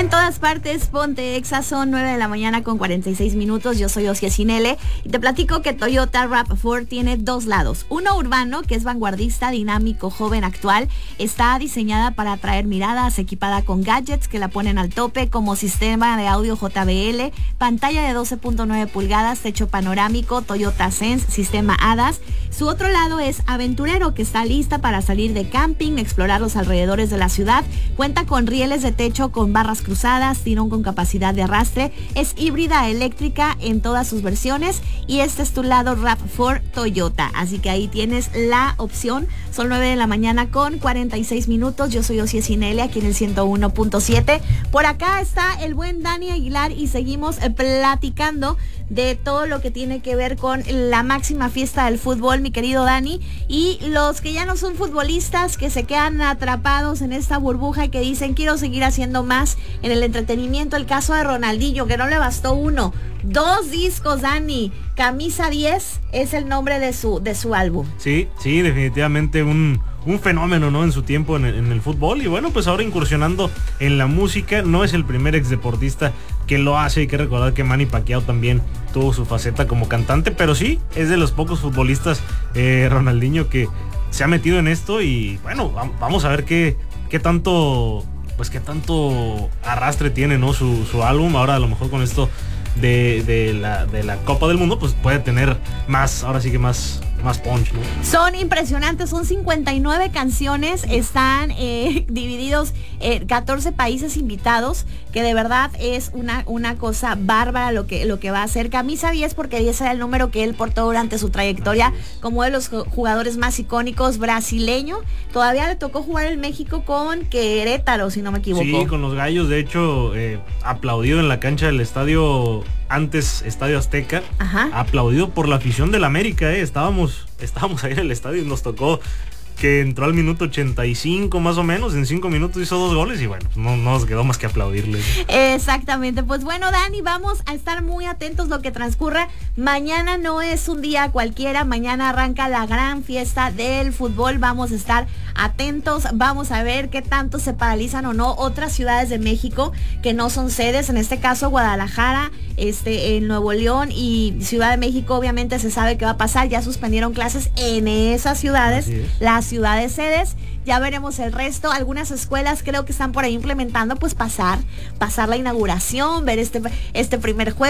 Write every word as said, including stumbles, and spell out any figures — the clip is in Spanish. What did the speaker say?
En todas partes, ponte Exa, son nueve de la mañana con cuarenta y seis minutos. Yo soy Ossia Cinele y te platico que Toyota RAV cuatro tiene dos lados. Uno urbano, que es vanguardista, dinámico, joven, actual. Está diseñada para atraer miradas, equipada con gadgets que la ponen al tope, como sistema de audio J B L, pantalla de doce punto nueve pulgadas, techo panorámico, Toyota Sense, sistema A D A S. Su otro lado es aventurero, que está lista para salir de camping, explorar los alrededores de la ciudad. Cuenta con rieles de techo con barras cruzadas, tirón con capacidad de arrastre, es híbrida eléctrica en todas sus versiones y este es tu lado RAV cuatro Toyota. Así que ahí tienes la opción. Son nueve de la mañana con cuarenta y seis minutos. Yo soy Ossia Cinele aquí en el ciento uno punto siete. Por acá está el buen Dani Aguilar y seguimos platicando de todo lo que tiene que ver con la máxima fiesta del fútbol, mi querido Dani, y los que ya no son futbolistas, que se quedan atrapados en esta burbuja y que dicen quiero seguir haciendo más en el entretenimiento. El caso de Ronaldinho, que no le bastó uno, dos discos, Dani. Camisa diez es el nombre de su, de su álbum. Sí, sí, definitivamente un, un fenómeno, ¿no? En su tiempo en el, en el fútbol, y bueno, pues ahora incursionando en la música. No es el primer exdeportista que lo hace. Hay que recordar que Manny Pacquiao también tuvo su faceta como cantante, pero sí, es de los pocos futbolistas, eh, Ronaldinho, que se ha metido en esto. Y bueno, vamos a ver qué, qué tanto, pues qué tanto arrastre tiene, ¿no? Su, su álbum. Ahora a lo mejor con esto de, de, la, de la Copa del Mundo, pues puede tener más, ahora sí que más, más punch, ¿no? Son impresionantes, son cincuenta y nueve canciones, están eh, divididos en catorce países invitados, que de verdad es una, una cosa bárbara lo que, lo que va a hacer. Camisa diez, porque diez era el número que él portó durante su trayectoria como de los jugadores más icónicos, brasileño. Todavía le tocó jugar en México con Querétaro, si no me equivoco. Sí, con los Gallos, de hecho, eh, aplaudido en la cancha del estadio, antes Estadio Azteca. Ajá. Aplaudido por la afición del América, eh. Estábamos, estábamos ahí en el estadio y nos tocó que entró al minuto ochenta y cinco más o menos, en cinco minutos hizo dos goles y bueno, no, no nos quedó más que aplaudirle. Exactamente, pues bueno, Dani, vamos a estar muy atentos lo que transcurra. Mañana no es un día cualquiera, mañana arranca la gran fiesta del fútbol, vamos a estar atentos, vamos a ver qué tanto se paralizan o no otras ciudades de México que no son sedes, en este caso Guadalajara, este, en Nuevo León y Ciudad de México. Obviamente se sabe qué va a pasar, ya suspendieron clases en esas ciudades, las ciudades sedes. Ya veremos el resto. Algunas escuelas creo que están por ahí implementando pues pasar, pasar la inauguración, ver este, este primer juego.